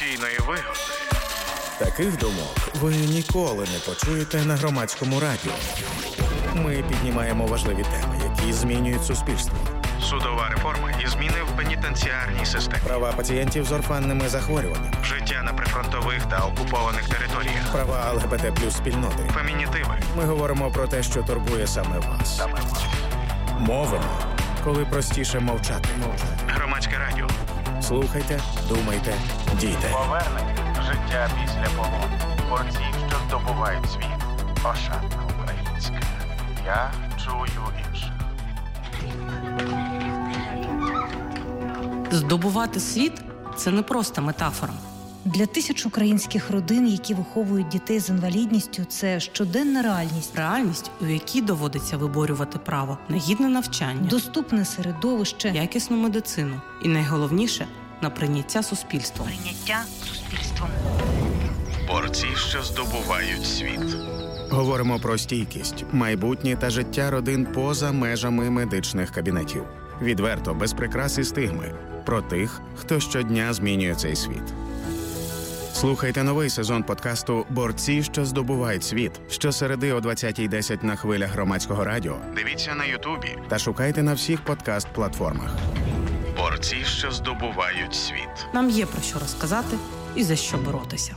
репутаційної вигоди. Таких думок ви ніколи не почуєте на Громадському радіо. Ми піднімаємо важливі теми, які змінюють суспільство. Судова реформа і зміни в пенітенціарній системі. Права пацієнтів з орфанними захворюваннями. Життя на прифронтових та окупованих територіях. Права ЛГБТ плюс спільноти. Фемінітиви. Ми говоримо про те, що турбує саме вас. Мовимо, коли простіше мовчати. Громадське радіо. Слухайте, думайте, дійте. Повернення. Життя після полону. Борці, що здобувають світ. Ошатна українська. Я чую інших. Здобувати світ – це не просто метафора. Для тисяч українських родин, які виховують дітей з інвалідністю, це щоденна реальність. Реальність, у якій доводиться виборювати право на гідне навчання, доступне середовище, якісну медицину і, найголовніше, на прийняття суспільством. Борці, що здобувають світ. Говоримо про стійкість, майбутнє та життя родин поза межами медичних кабінетів. Відверто, без прикрас і стигми. Про тих, хто щодня змінює цей світ. Слухайте новий сезон подкасту «Борці, що здобувають світ» щосереди о 20:10 на хвилях Громадського радіо. Дивіться на Ютубі. Та шукайте на всіх подкаст-платформах. Борці, що здобувають світ. Нам є про що розказати і за що боротися.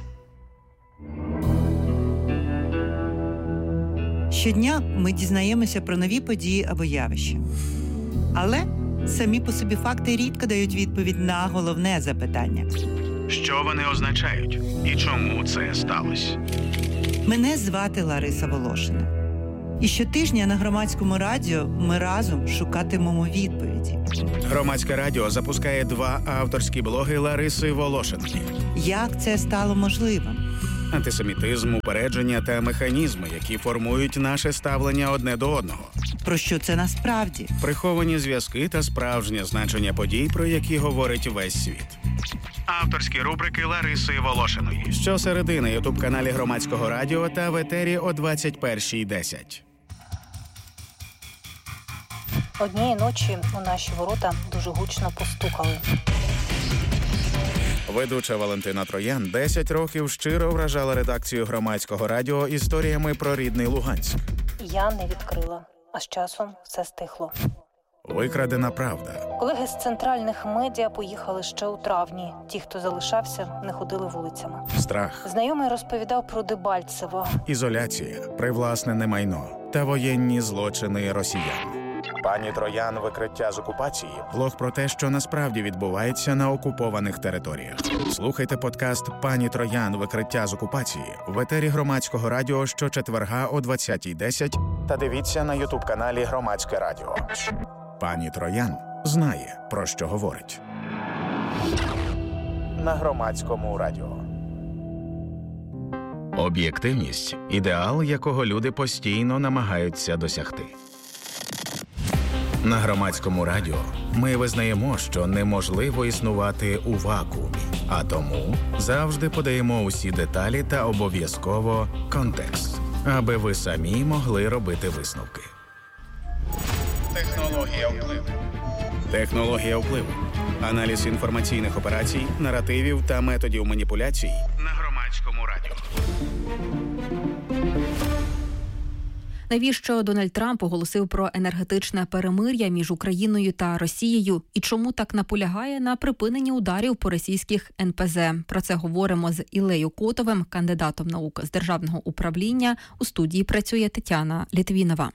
Щодня ми дізнаємося про нові події або явища. Але самі по собі факти рідко дають відповідь на головне запитання. Що вони означають? І чому це сталося? Мене звати Лариса Волошина. І щотижня на Громадському радіо ми разом шукатимемо відповіді. Громадське радіо запускає 2 авторські блоги Лариси Волошинки. Як це стало можливим? Антисемітизм, упередження та механізми, які формують наше ставлення одне до одного. Про що це насправді? Приховані зв'язки та справжнє значення подій, про які говорить весь світ. Авторські рубрики Лариси Волошиної. Щосереди на ютуб-каналі Громадського радіо та в етері о 21:10. Однієї ночі у наші ворота дуже гучно постукали. Ведуча Валентина Троян 10 років щиро вражала редакцію Громадського радіо історіями про рідний Луганськ. Я не відкрила, а з часом все стихло. Викрадена правда. Колеги з центральних медіа поїхали ще у травні. Ті, хто залишався, не ходили вулицями. Страх. Знайомий розповідав про Дебальцево. Ізоляція, привласнене майно та воєнні злочини росіян. Пані Троян «Викриття з окупації» – блог про те, що насправді відбувається на окупованих територіях. Слухайте подкаст «Пані Троян. Викриття з окупації» в етері Громадського радіо щочетверга о 20:10 та дивіться на ютуб-каналі Громадське радіо. Пані Троян знає, про що говорить. На Громадському радіо. Об'єктивність – ідеал, якого люди постійно намагаються досягти. На Громадському радіо ми визнаємо, що неможливо існувати у вакуумі, а тому завжди подаємо усі деталі та обов'язково контекст, аби ви самі могли робити висновки. Технологія впливу. Технологія впливу. Аналіз інформаційних операцій, наративів та методів маніпуляцій На Громадському радіо. Навіщо Дональд Трамп оголосив про енергетичне перемир'я між Україною та Росією і чому так наполягає на припиненні ударів по російських НПЗ? Про це говоримо з Іллею Котовим, кандидатом наук з державного управління. У студії працює Тетяна Літвінова.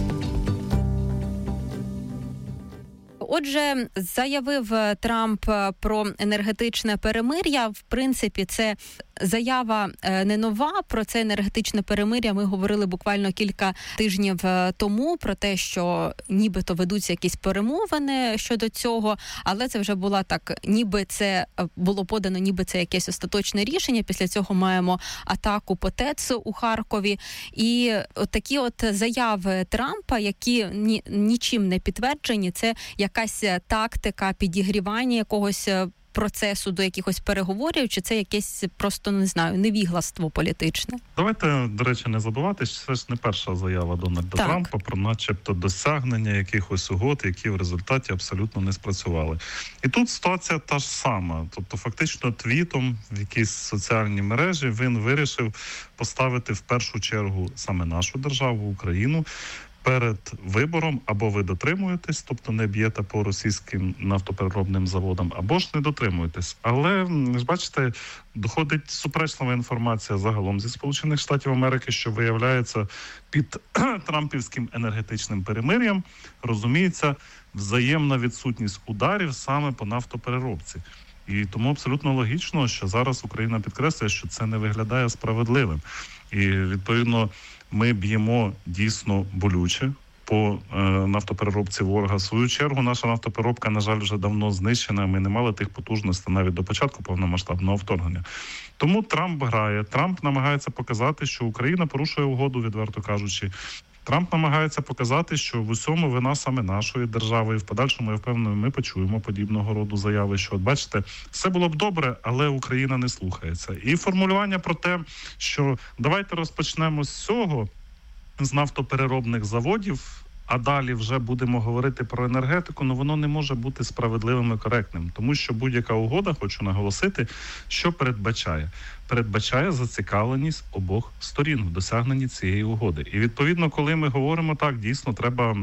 Отже, заявив Трамп про енергетичне перемир'я. В принципі, це заява не нова. Про це енергетичне перемир'я ми говорили буквально кілька тижнів тому, про те, що нібито ведуться якісь перемовини щодо цього, але це вже була так, ніби це було подано, ніби це якесь остаточне рішення. Після цього маємо атаку по ТЕЦу у Харкові. І такі от заяви Трампа, які нічим не підтверджені, це якась тактика підігрівання якогось процесу, до якихось переговорів, чи це якесь просто, не знаю, невігластво політичне? Давайте, до речі, не забувати, що це ж не перша заява Дональда Трампа про начебто досягнення якихось угод, які в результаті абсолютно не спрацювали. І тут ситуація та ж сама. Тобто фактично твітом в якійсь соціальній мережі він вирішив поставити в першу чергу саме нашу державу, Україну, перед вибором: або ви дотримуєтесь, тобто не б'єте по російським нафтопереробним заводам, або ж не дотримуєтесь. Але, ж бачите, доходить суперечлива інформація загалом зі Сполучених Штатів Америки, що виявляється під трампівським енергетичним перемир'ям розуміється взаємна відсутність ударів саме по нафтопереробці. І тому абсолютно логічно, що зараз Україна підкреслює, що це не виглядає справедливим. І, відповідно, ми б'ємо дійсно болюче по нафтопереробці ворога. В свою чергу наша нафтопереробка, на жаль, вже давно знищена. Ми не мали тих потужностей навіть до початку повномасштабного вторгнення. Тому Трамп грає. Трамп намагається показати, що Україна порушує угоду, відверто кажучи. Трамп намагається показати, що в усьому вина саме нашої держави. І в подальшому, я впевнений, ми почуємо подібного роду заяви, що, от бачите, все було б добре, але Україна не слухається. І формулювання про те, що давайте розпочнемо з цього, з нафтопереробних заводів, а далі вже будемо говорити про енергетику, але воно не може бути справедливим і коректним. Тому що будь-яка угода, хочу наголосити, що передбачає? Передбачає зацікавленість обох сторін в досягненні цієї угоди. І відповідно, коли ми говоримо так, дійсно треба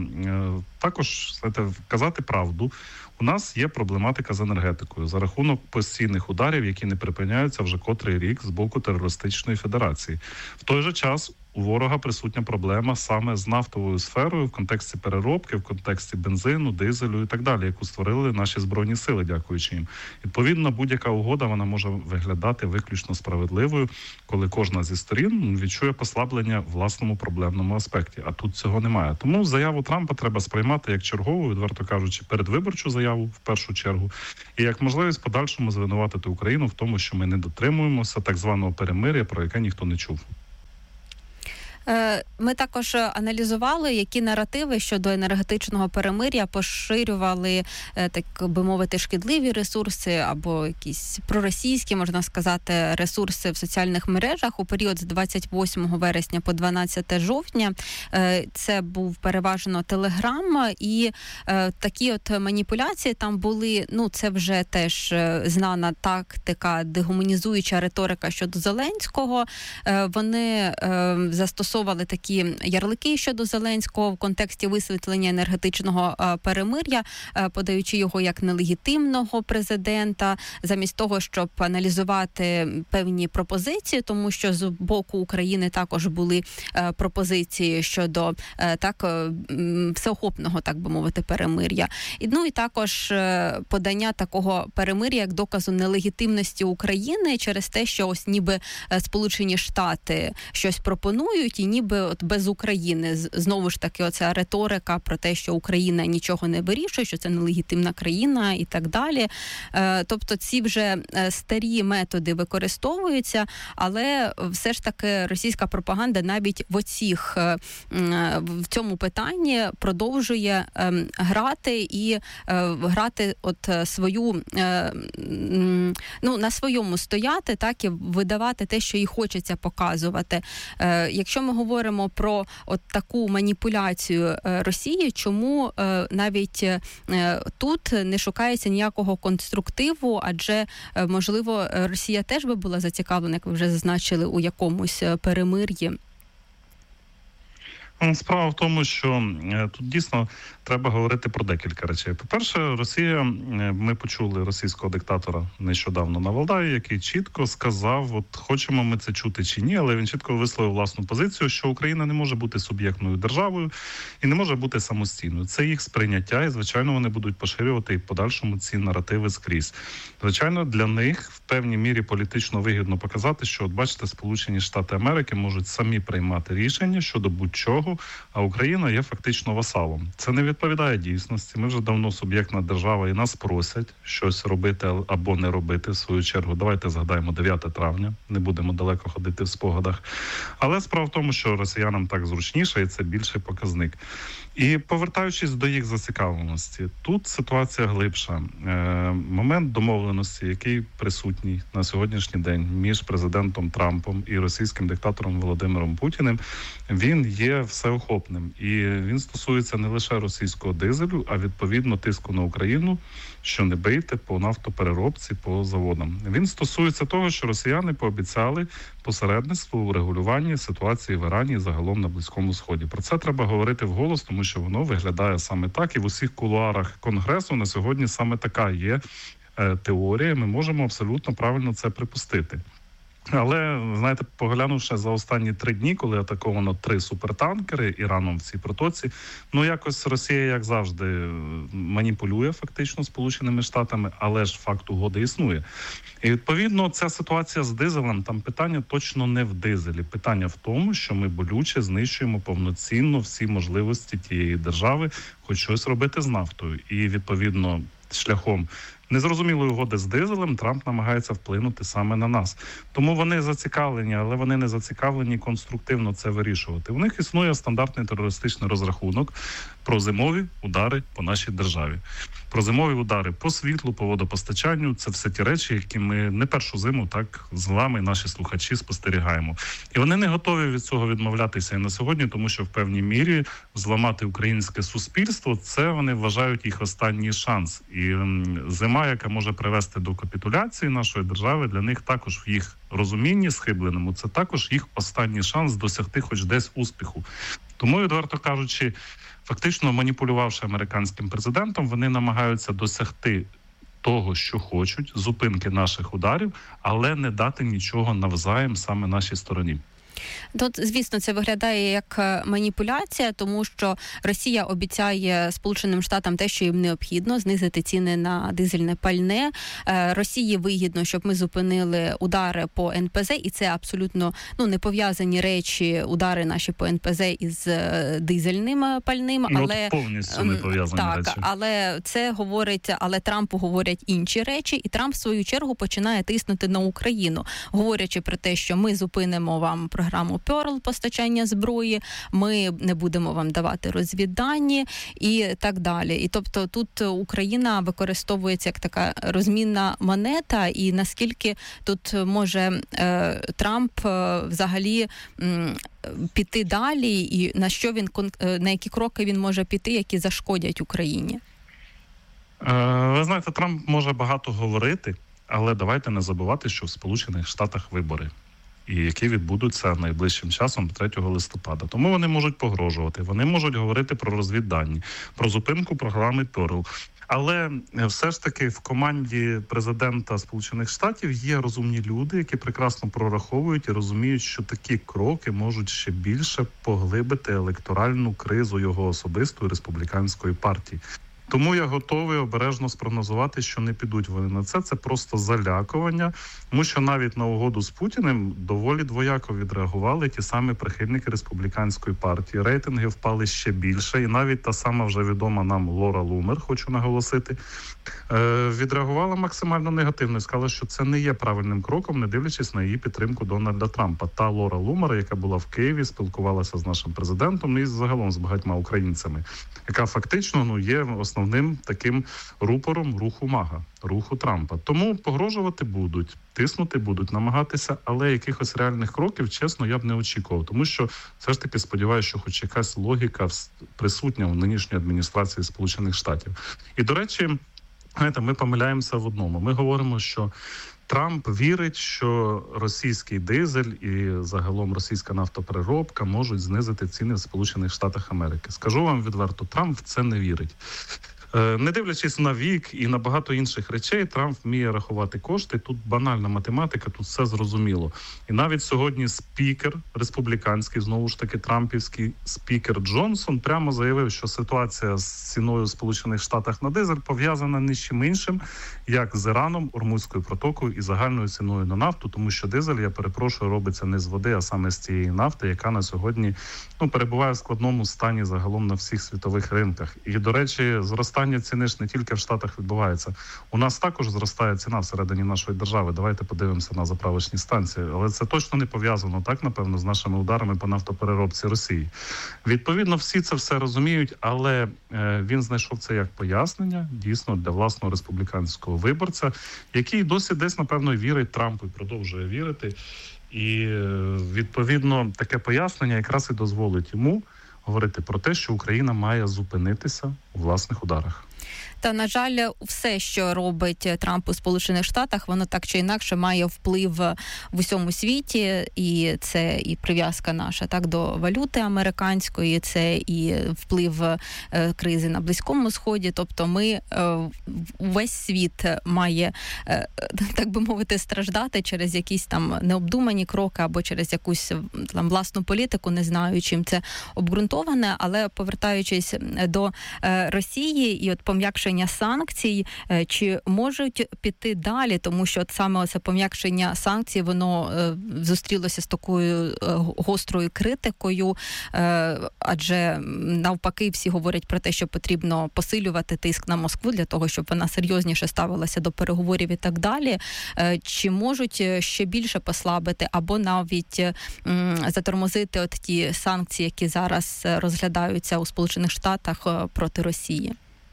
також, знаєте, казати правду. У нас є проблематика з енергетикою за рахунок постійних ударів, які не припиняються вже котрий рік з боку терористичної федерації. В той же час у ворога присутня проблема саме з нафтовою сферою в контексті переробки, в контексті бензину, дизелю і так далі, яку створили наші Збройні сили, дякуючи їм. Відповідно, будь-яка угода, вона може виглядати виключно справедливою, коли кожна зі сторін відчує послаблення в власному проблемному аспекті. А тут цього немає. Тому заяву Трампа треба сприймати як чергову, відверто кажучи, передвиборчу заяву в першу чергу, і як можливість подальшому звинуватити Україну в тому, що ми не дотримуємося так званого перемир'я, про яке ніхто не чув. Ми також аналізували, які наративи щодо енергетичного перемир'я поширювали, так би мовити, шкідливі ресурси або якісь проросійські, можна сказати, ресурси в соціальних мережах у період з 28 вересня по 12 жовтня. Це був переважно Телеграм, і такі от маніпуляції там були, це вже теж знана тактика, дегуманізуюча риторика щодо Зеленського. Вони застосовували такі ярлики щодо Зеленського в контексті висвітлення енергетичного перемир'я, подаючи його як нелегітимного президента, замість того, щоб аналізувати певні пропозиції, тому що з боку України також були пропозиції щодо всеохопного, так би мовити, перемир'я. І також подання такого перемир'я як доказу нелегітимності України через те, що ось ніби Сполучені Штати щось пропонують, і ніби от без України. Знову ж таки, оця риторика про те, що Україна нічого не вирішує, що це нелегітимна країна і так далі. Тобто ці вже старі методи використовуються, але все ж таки російська пропаганда навіть в цьому питанні продовжує грати і грати от свою, на своєму стояти, так, і видавати те, що їй хочеться показувати. Якщо ми говоримо про от таку маніпуляцію Росії, чому навіть тут не шукається ніякого конструктиву, адже, можливо, Росія теж би була зацікавлена, як ви вже зазначили, у якомусь перемир'ї? Справа в тому, що тут дійсно треба говорити про декілька речей. По-перше, Росія, ми почули російського диктатора нещодавно на Валдаї, який чітко сказав, от хочемо ми це чути чи ні, але він чітко висловив власну позицію, що Україна не може бути суб'єктною державою і не може бути самостійною. Це їх сприйняття, і, звичайно, вони будуть поширювати і в подальшому ці наративи скрізь. Звичайно, для них в певній мірі політично вигідно показати, що, от бачите, Сполучені Штати Америки можуть самі приймати рішення щодо будь-чого, допомогу, а Україна є фактично васалом. Це не відповідає дійсності. Ми вже давно суб'єктна держава і нас просять щось робити або не робити. В свою чергу, давайте згадаємо 9 травня, не будемо далеко ходити в спогадах. Але справа в тому, що росіянам так зручніше, і це більший показник. І повертаючись до їх зацікавленості, тут ситуація глибша. Момент домовленості, який присутній на сьогоднішній день між президентом Трампом і російським диктатором Володимиром Путіним, він є всеохопним. І він стосується не лише російського дизелю, а відповідно тиску на Україну, що не бийте по нафтопереробці, по заводам. Він стосується того, що росіяни пообіцяли посередництво у регулюванні ситуації в Ірані і загалом на Близькому Сході. Про це треба говорити вголос, тому що воно виглядає саме так. І в усіх кулуарах Конгресу на сьогодні саме така є теорія. Ми можемо абсолютно правильно це припустити. Але, знаєте, поглянувши за останні 3 дні, коли атаковано 3 супертанкери Іраном в цій протоці, якось Росія, як завжди, маніпулює фактично Сполученими Штатами, але ж факт угоди існує. І, відповідно, ця ситуація з дизелем, там питання точно не в дизелі. Питання в тому, що ми болюче знищуємо повноцінно всі можливості тієї держави хоч щось робити з нафтою. І, відповідно, шляхом незрозумілої угоди з дизелем Трамп намагається вплинути саме на нас. Тому вони зацікавлені, але вони не зацікавлені конструктивно це вирішувати. У них існує стандартний терористичний розрахунок про зимові удари по нашій державі. Про зимові удари по світлу, по водопостачанню – це все ті речі, які ми не першу зиму так з вами, наші слухачі, спостерігаємо. І вони не готові від цього відмовлятися і на сьогодні, тому що в певній мірі зламати українське суспільство – це вони вважають їх останній шанс. І зима, яка може привести до капітуляції нашої держави, для них також в їх розумінні схибленому, це також їх останній шанс досягти хоч десь успіху. Тому, відверто кажучи, фактично маніпулювавши американським президентом, вони намагаються досягти того, що хочуть, зупинки наших ударів, але не дати нічого навзаєм саме нашій стороні. Тут, звісно, це виглядає як маніпуляція, тому що Росія обіцяє Сполученим Штатам те, що їм необхідно, знизити ціни на дизельне пальне. Росії вигідно, щоб ми зупинили удари по НПЗ, і це абсолютно не пов'язані речі, удари наші по НПЗ із дизельним пальним. Але повністю не пов'язані речі. Але це говорить, але Трампу говорять інші речі, і Трамп в свою чергу починає тиснути на Україну, говорячи про те, що ми зупинимо вам програму Перл постачання зброї, ми не будемо вам давати розвіддані і так далі. І тобто тут Україна використовується як така розмінна монета, і наскільки тут може Трамп взагалі піти далі, і на які кроки він може піти, які зашкодять Україні? Ви знаєте, Трамп може багато говорити, але давайте не забувати, що в Сполучених Штатах вибори, і які відбудуться найближчим часом 3 листопада. Тому вони можуть погрожувати, вони можуть говорити про розвіддані, про зупинку програми Перл. Але все ж таки в команді президента Сполучених Штатів є розумні люди, які прекрасно прораховують і розуміють, що такі кроки можуть ще більше поглибити електоральну кризу його особистої республіканської партії. Тому я готовий обережно спрогнозувати, що не підуть вони на це. Це просто залякування, тому що навіть на угоду з Путіним доволі двояко відреагували ті самі прихильники республіканської партії. Рейтинги впали ще більше, і навіть та сама вже відома нам Лора Лумер, хочу наголосити, відреагувала максимально негативно і сказала, що це не є правильним кроком, не дивлячись на її підтримку Дональда Трампа. Та Лора Лумер, яка була в Києві, спілкувалася з нашим президентом і загалом з багатьма українцями, яка фактично є основним таким рупором руху МАГА, руху Трампа. Тому погрожувати будуть, тиснути будуть, намагатися, але якихось реальних кроків, чесно, я б не очікував. Тому що все ж таки сподіваюся, що хоч якась логіка присутня в нинішній адміністрації Сполучених Штатів. І, до речі, знаєте, ми помиляємося в одному. Ми говоримо, що Трамп вірить, що російський дизель і загалом російська нафтопереробка можуть знизити ціни в Сполучених Штатах Америки. Скажу вам відверто, Трамп в це не вірить. Не дивлячись на вік і на багато інших речей, Трамп вміє рахувати кошти. Тут банальна математика, тут все зрозуміло. І навіть сьогодні спікер республіканський, знову ж таки трампівський спікер Джонсон прямо заявив, що ситуація з ціною в Сполучених Штатах на дизель пов'язана не з чим іншим, як з Іраном, Ормузькою протокою і загальною ціною на нафту, тому що дизель, я перепрошую, робиться не з води, а саме з цієї нафти, яка на сьогодні перебуває в складному стані загалом на всіх світових ринках. І, до речі, зростання ціни ж не тільки в Штатах відбувається. У нас також зростає ціна всередині нашої держави. Давайте подивимося на заправочні станції. Але це точно не пов'язано, так, напевно, з нашими ударами по нафтопереробці Росії. Відповідно, всі це все розуміють, але він знайшов це як пояснення, дійсно, для власного республіканського виборця, який досі десь, напевно, вірить Трампу і продовжує вірити. І, відповідно, таке пояснення якраз і дозволить йому говорити про те, що Україна має зупинитися у власних ударах. Та, на жаль, все, що робить Трамп у Сполучених Штатах, воно так чи інакше має вплив в усьому світі, і це і прив'язка наша так до валюти американської, це і вплив кризи на Близькому Сході. Тобто ми, весь світ має, так би мовити, страждати через якісь там необдумані кроки або через якусь там власну політику, не знаю, чим це обґрунтоване, але повертаючись до Росії і от пом'якшення санкцій, чи можуть піти далі, тому що саме це пом'якшення санкцій, воно зустрілося з такою гострою критикою, адже навпаки всі говорять про те, що потрібно посилювати тиск на Москву для того, щоб вона серйозніше ставилася до переговорів і так далі. Чи можуть ще більше послабити або навіть затормозити от ті санкції, які зараз розглядаються у Сполучених Штатах проти Росії?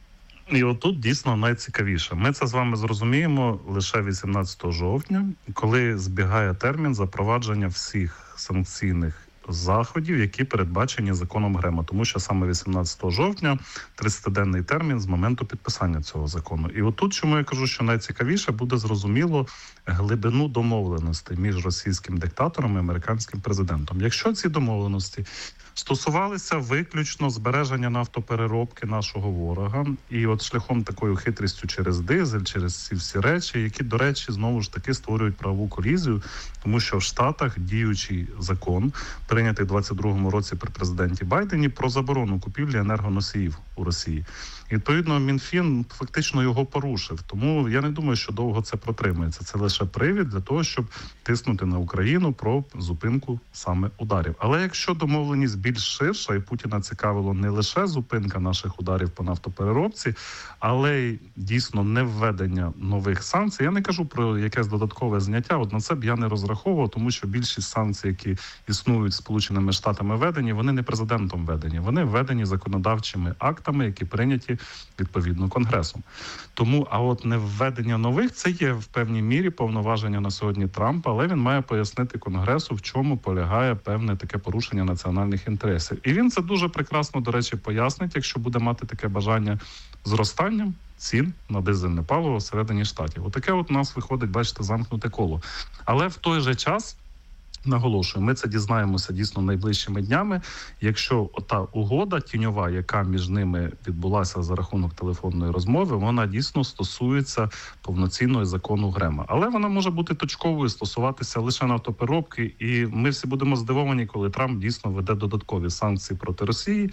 І отут дійсно найцікавіше. Ми це з вами зрозуміємо лише 18 жовтня, коли збігає термін запровадження всіх санкційних заходів, які передбачені законом Грема. Тому що саме 18 жовтня 30-денний термін з моменту підписання цього закону. І отут, чому я кажу, що найцікавіше, буде зрозуміло глибину домовленостей між російським диктатором і американським президентом. Якщо ці домовленості стосувалися виключно збереження нафтопереробки нашого ворога, і от шляхом такою хитрістю через дизель, через ці всі речі, які, до речі, знову ж таки створюють правову колізію, тому що в Штатах діючий закон, прийнятий в 22-му році при президенті Байдені, про заборону купівлі енергоносіїв у Росії. І, відповідно, Мінфін фактично його порушив. Тому я не думаю, що довго це протримається. Це лише привід для того, щоб тиснути на Україну про зупинку саме ударів. Але якщо домовленість більш ширша, і Путіна цікавило не лише зупинка наших ударів по нафтопереробці, але й дійсно не введення нових санкцій. Я не кажу про якесь додаткове зняття, от на це б я не розраховував, тому що більшість санкцій, які існують Сполученими Штатами введені, вони не президентом введені, вони введені законодавчими актами, які прийняті відповідно Конгресом. Тому, а от не введення нових, це є в певній мірі повноваження на сьогодні Трампа, але він має пояснити Конгресу, в чому полягає певне таке порушення національних інтересів. І він це дуже прекрасно, до речі, пояснить, якщо буде мати таке бажання, зростанням цін на дизельне паливо всередині Штатів. Отаке от у нас виходить, бачите, замкнуте коло. Але в той же час, наголошую, ми це дізнаємося дійсно найближчими днями, якщо та угода тіньова, яка між ними відбулася за рахунок телефонної розмови, вона дійсно стосується повноцінного закону Грема. Але вона може бути точковою, стосуватися лише нафтопереробки, і ми всі будемо здивовані, коли Трамп дійсно веде додаткові санкції проти Росії.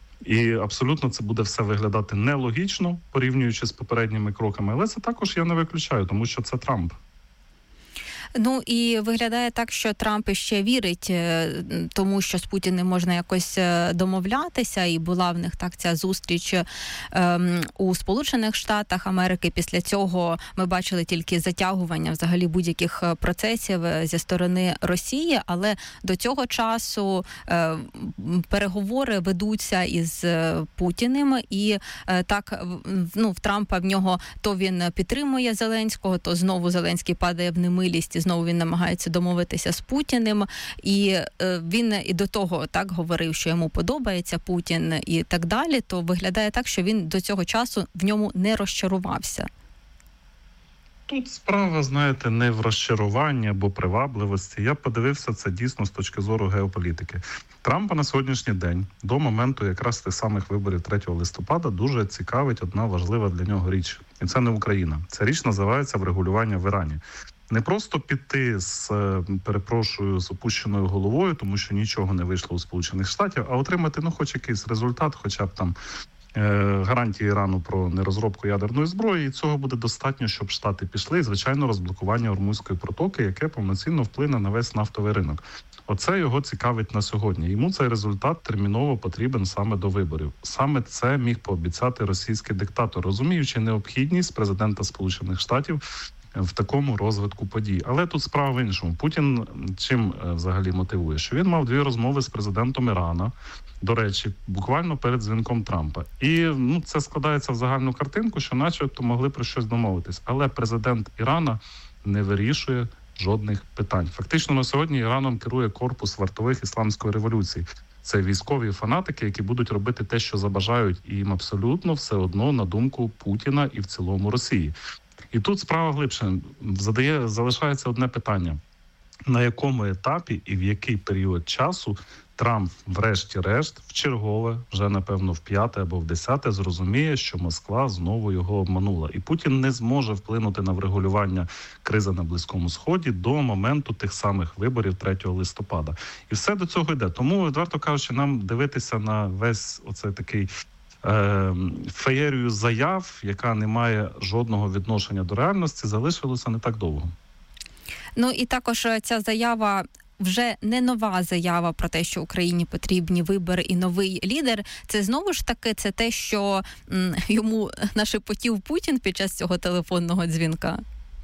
І абсолютно це буде все виглядати нелогічно, порівнюючи з попередніми кроками. Але це також я не виключаю, тому що це Трамп. Ну і виглядає так, що Трамп іще вірить тому, що з Путіним можна якось домовлятися, і була в них так ця зустріч у Сполучених Штатах Америки. Після цього ми бачили тільки затягування взагалі будь-яких процесів зі сторони Росії, але до цього часу переговори ведуться із Путіним, і так, в Трампа в нього то він підтримує Зеленського, то знову Зеленський падає в немилість, знову він намагається домовитися з Путіним, і він і до того так говорив, що йому подобається Путін і так далі, то виглядає так, що він до цього часу в ньому не розчарувався. Тут справа, знаєте, не в розчаруванні або привабливості. Я подивився це дійсно з точки зору геополітики. Трампа на сьогоднішній день, до моменту якраз тих самих виборів 3 листопада, дуже цікавить одна важлива для нього річ. І це не Україна. Ця річ називається врегулювання в Ірані. Не просто піти з опущеною головою, тому що нічого не вийшло у Сполучених Штатів, а отримати, хоч якийсь результат, хоча б там гарантії Ірану про нерозробку ядерної зброї, і цього буде достатньо, щоб Штати пішли, і, звичайно, розблокування Ормузької протоки, яке повноцінно вплине на весь нафтовий ринок. Оце його цікавить на сьогодні. Йому цей результат терміново потрібен саме до виборів. Саме це міг пообіцяти російський диктатор, розуміючи необхідність президента Сполучених Штатів в такому розвитку подій. Але тут справа в іншому. Путін чим взагалі мотивує? Що він мав 2 розмови з президентом Ірана, до речі, буквально перед дзвінком Трампа. І це складається в загальну картинку, що начебто могли про щось домовитись. Але президент Ірана не вирішує жодних питань. Фактично на сьогодні Іраном керує корпус вартових ісламської революції. Це військові фанатики, які будуть робити те, що забажають, і їм абсолютно все одно на думку Путіна і в цілому Росії. І тут справа глибше. Залишається одне питання. На якому етапі і в який період часу Трамп, врешті-решт, вчергове, вже, напевно, в 5-те або в 10-те, зрозуміє, що Москва знову його обманула. І Путін не зможе вплинути на врегулювання кризи на Близькому Сході до моменту тих самих виборів 3 листопада. І все до цього йде. Тому, відверто кажучи, нам дивитися на весь оцей такий феєрію заяв, яка не має жодного відношення до реальності, залишилося не так довго. І також ця заява вже не нова заява про те, що Україні потрібні вибори і новий лідер. Це знову ж таки це те, що йому нашепотів Путін під час цього телефонного дзвінка?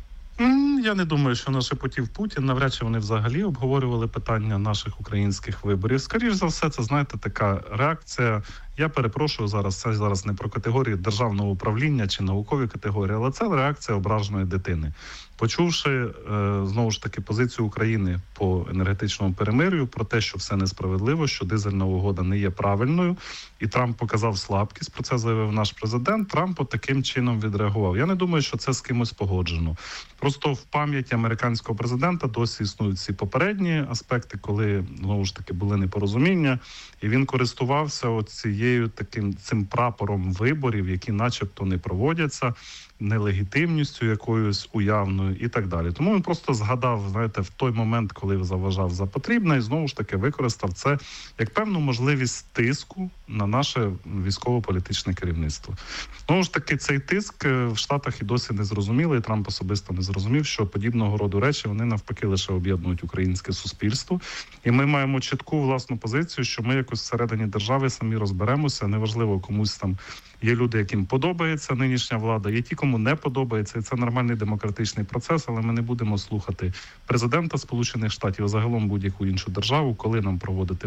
Я не думаю, що нашепотів Путін. Навряд чи вони взагалі обговорювали питання наших українських виборів. Скоріш за все, це, знаєте, така реакція. Я перепрошую це зараз не про категорії державного управління чи наукові категорії, але це реакція ображеної дитини. Почувши, знову ж таки, позицію України по енергетичному перемир'ю, про те, що все несправедливо, що дизельна угода не є правильною, і Трамп показав слабкість, про це заявив наш президент, Трамп таким чином відреагував. Я не думаю, що це з кимось погоджено. Просто в пам'яті американського президента досі існують ці попередні аспекти, коли, знову ж таки, були непорозуміння, і він користувався цим прапором виборів, які начебто не проводяться, нелегітимністю якоюсь уявною і так далі. Тому він просто згадав, знаєте, в той момент, коли заважав за потрібне, і знову ж таки використав це як певну можливість тиску на наше військово-політичне керівництво. Знову ж таки, цей тиск в Штатах і досі не зрозумілий, і Трамп особисто не зрозумів, що подібного роду речі, вони навпаки лише об'єднують українське суспільство. І ми маємо чітку власну позицію, що ми якось всередині держави самі розберемося, неважливо, комусь там є люди, яким подобається нинішня влада, є ті, кому не подобається, і це нормальний демократичний процес, але ми не будемо слухати президента Сполучених Штатів, а загалом будь-яку іншу державу, коли нам проводити